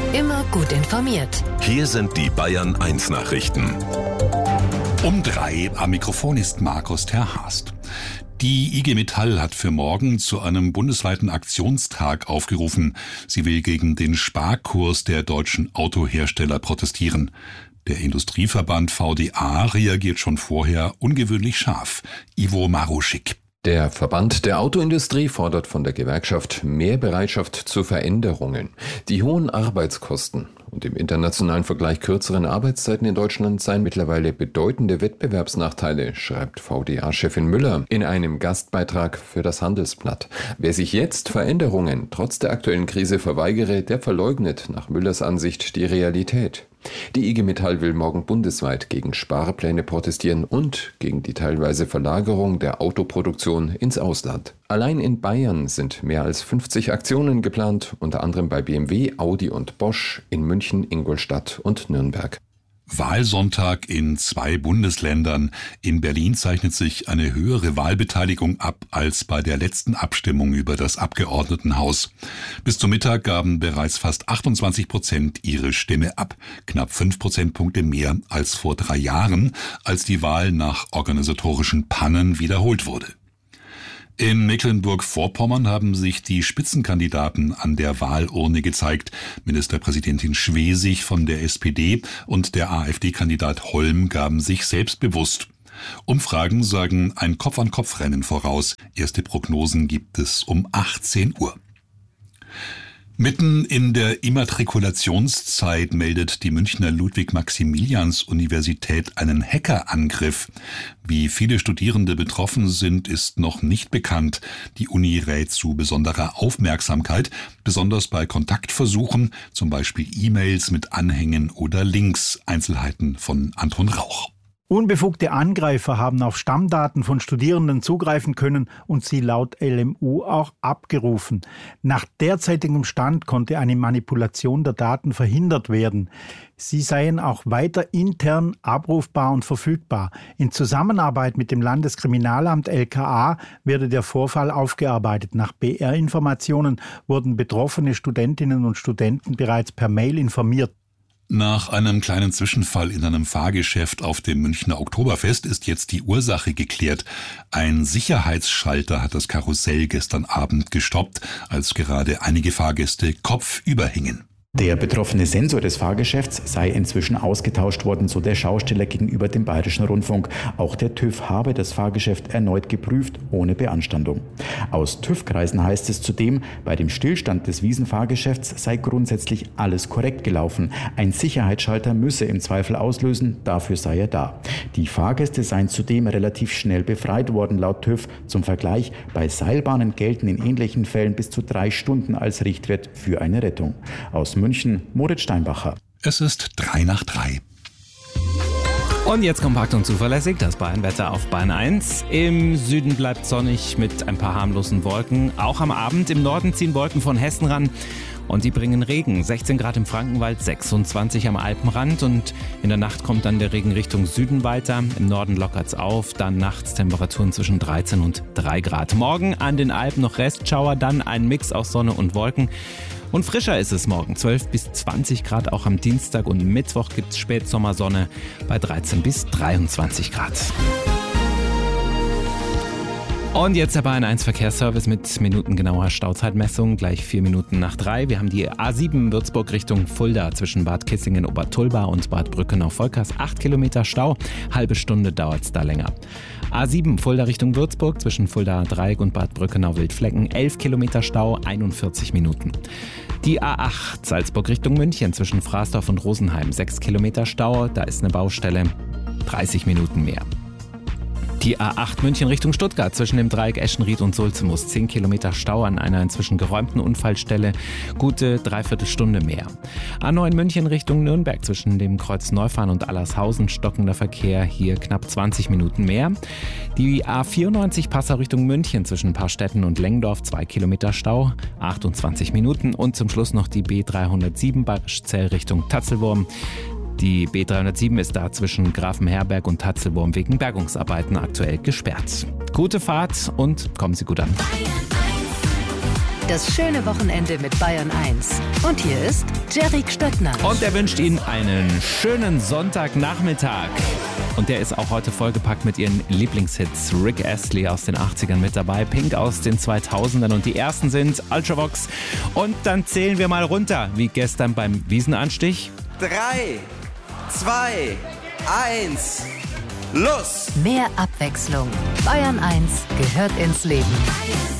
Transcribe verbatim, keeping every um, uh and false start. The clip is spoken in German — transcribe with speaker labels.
Speaker 1: Immer gut informiert.
Speaker 2: Hier sind die Bayern eins Nachrichten.
Speaker 3: Um drei am Mikrofon ist Markus Terhast. Die I G Metall hat für morgen zu einem bundesweiten Aktionstag aufgerufen. Sie will gegen den Sparkurs der deutschen Autohersteller protestieren. Der Industrieverband V D A reagiert schon vorher ungewöhnlich scharf. Ivo Maruschik.
Speaker 4: Der Verband der Autoindustrie fordert von der Gewerkschaft mehr Bereitschaft zu Veränderungen. Die hohen Arbeitskosten und im internationalen Vergleich kürzeren Arbeitszeiten in Deutschland seien mittlerweile bedeutende Wettbewerbsnachteile, schreibt V D A-Chefin Müller in einem Gastbeitrag für das Handelsblatt. Wer sich jetzt Veränderungen trotz der aktuellen Krise verweigere, der verleugnet nach Müllers Ansicht die Realität. Die I G Metall will morgen bundesweit gegen Sparpläne protestieren und gegen die teilweise Verlagerung der Autoproduktion ins Ausland. Allein in Bayern sind mehr als fünfzig Aktionen geplant, unter anderem bei B M W, Audi und Bosch, in München, Ingolstadt und Nürnberg.
Speaker 3: Wahlsonntag in zwei Bundesländern. In Berlin zeichnet sich eine höhere Wahlbeteiligung ab als bei der letzten Abstimmung über das Abgeordnetenhaus. Bis zum Mittag gaben bereits fast achtundzwanzig Prozent ihre Stimme ab. Knapp fünf Prozentpunkte mehr als vor drei Jahren, als die Wahl nach organisatorischen Pannen wiederholt wurde. In Mecklenburg-Vorpommern haben sich die Spitzenkandidaten an der Wahlurne gezeigt. Ministerpräsidentin Schwesig von der S P D und der AfD-Kandidat Holm gaben sich selbstbewusst. Umfragen sagen ein Kopf-an-Kopf-Rennen voraus. Erste Prognosen gibt es um achtzehn Uhr. Mitten in der Immatrikulationszeit meldet die Münchner Ludwig-Maximilians-Universität einen Hackerangriff. Wie viele Studierende betroffen sind, ist noch nicht bekannt. Die Uni rät zu besonderer Aufmerksamkeit, besonders bei Kontaktversuchen, zum Beispiel E-Mails mit Anhängen oder Links. Einzelheiten von Anton Rauch.
Speaker 5: Unbefugte Angreifer haben auf Stammdaten von Studierenden zugreifen können und sie laut L M U auch abgerufen. Nach derzeitigem Stand konnte eine Manipulation der Daten verhindert werden. Sie seien auch weiter intern abrufbar und verfügbar. In Zusammenarbeit mit dem Landeskriminalamt L K A werde der Vorfall aufgearbeitet. Nach B R-Informationen wurden betroffene Studentinnen und Studenten bereits per Mail informiert.
Speaker 3: Nach einem kleinen Zwischenfall in einem Fahrgeschäft auf dem Münchner Oktoberfest ist jetzt die Ursache geklärt. Ein Sicherheitsschalter hat das Karussell gestern Abend gestoppt, als gerade einige Fahrgäste kopfüber hingen.
Speaker 6: Der betroffene Sensor des Fahrgeschäfts sei inzwischen ausgetauscht worden, so der Schausteller gegenüber dem Bayerischen Rundfunk. Auch der TÜV habe das Fahrgeschäft erneut geprüft, ohne Beanstandung. Aus TÜV-Kreisen heißt es zudem, bei dem Stillstand des Wiesenfahrgeschäfts sei grundsätzlich alles korrekt gelaufen. Ein Sicherheitsschalter müsse im Zweifel auslösen, dafür sei er da. Die Fahrgäste seien zudem relativ schnell befreit worden, laut TÜV. Zum Vergleich, bei Seilbahnen gelten in ähnlichen Fällen bis zu drei Stunden als Richtwert für eine Rettung. Aus München, Moritz Steinbacher.
Speaker 3: Es ist drei nach drei.
Speaker 7: Und jetzt kompakt und zuverlässig das Bayernwetter auf Bayern eins. Im Süden bleibt sonnig mit ein paar harmlosen Wolken. Auch am Abend im Norden ziehen Wolken von Hessen ran. Und die bringen Regen. sechzehn Grad im Frankenwald, sechsundzwanzig am Alpenrand. Und in der Nacht kommt dann der Regen Richtung Süden weiter. Im Norden lockert's auf. Dann nachts Temperaturen zwischen dreizehn und drei Grad. Morgen an den Alpen noch Restschauer, dann ein Mix aus Sonne und Wolken. Und frischer ist es morgen, zwölf bis zwanzig Grad, auch am Dienstag und Mittwoch gibt es Spätsommersonne bei dreizehn bis dreiundzwanzig Grad. Und jetzt der Bayern eins Verkehrsservice mit minutengenauer Stauzeitmessung, gleich vier Minuten nach drei. Wir haben die A sieben Würzburg Richtung Fulda zwischen Bad Kissingen-Obertulba und Bad Brückenau-Volkers. acht Kilometer Stau, halbe Stunde dauert es da länger. A sieben Fulda Richtung Würzburg zwischen Fulda Dreieck und Bad Brückenau-Wildflecken. elf Kilometer Stau, einundvierzig Minuten. Die A acht Salzburg Richtung München zwischen Fraßdorf und Rosenheim. sechs Kilometer Stau, da ist eine Baustelle, dreißig Minuten mehr. Die A acht München Richtung Stuttgart zwischen dem Dreieck Eschenried und Sulzemus. zehn Kilometer Stau an einer inzwischen geräumten Unfallstelle. Gute Dreiviertelstunde mehr. A neun München Richtung Nürnberg zwischen dem Kreuz Neufahren und Allershausen. Stockender Verkehr. Hier knapp zwanzig Minuten mehr. Die A vierundneunzig Passau Richtung München zwischen Paarstetten und Lengdorf. zwei Kilometer Stau. achtundzwanzig Minuten. Und zum Schluss noch die B dreihundertsieben Bayerisch-Zell Richtung Tatzelwurm. Die B dreihundertsieben ist da zwischen Grafenherberg und Tatzelwurm wegen Bergungsarbeiten aktuell gesperrt. Gute Fahrt und kommen Sie gut an.
Speaker 1: das schöne Wochenende mit Bayern eins. Und hier ist Jerry Stöttner.
Speaker 7: Und er wünscht Ihnen einen schönen Sonntagnachmittag. Und der ist auch heute vollgepackt mit ihren Lieblingshits. Rick Astley aus den achtzigern mit dabei, Pink aus den zweitausendern und die ersten sind Ultravox. Und dann zählen wir mal runter, wie gestern beim Wiesenanstich.
Speaker 8: Drei, zwei, eins, los!
Speaker 1: Mehr Abwechslung. Bayern eins gehört ins Leben.